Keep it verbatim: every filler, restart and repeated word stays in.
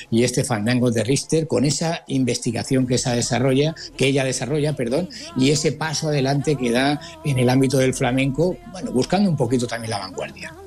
y este fandango de Richter, con esa investigación que esa desarrolla, que ella desarrolla, perdón, y ese paso adelante que da en el ámbito del flamenco, bueno, buscando un poquito también la vanguardia.